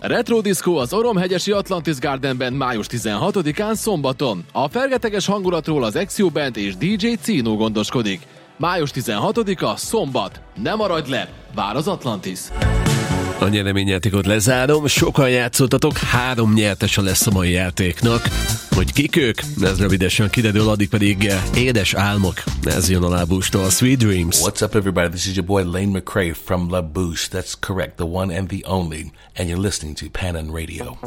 Retro Disco az Oromhegyesi Atlantis Gardenben május 16-án szombaton. A fergeteges hangulatról az Exio Band és DJ Cino gondoskodik. Május 16-a szombat. Ne maradj le, vár az Atlantis! A nyereményjátékot lezárom, sokan játszottatok, 3 nyertese lesz a mai játéknak. Hogy kik ők? Ez rövidesen kiderül, addig pedig Édes álmok. Ez jön a La Bouche-tól, a Sweet Dreams. What's up, everybody? This is your boy Lane McRae from La Bouche. That's correct, the one and the only. And you're listening to Pan Radio.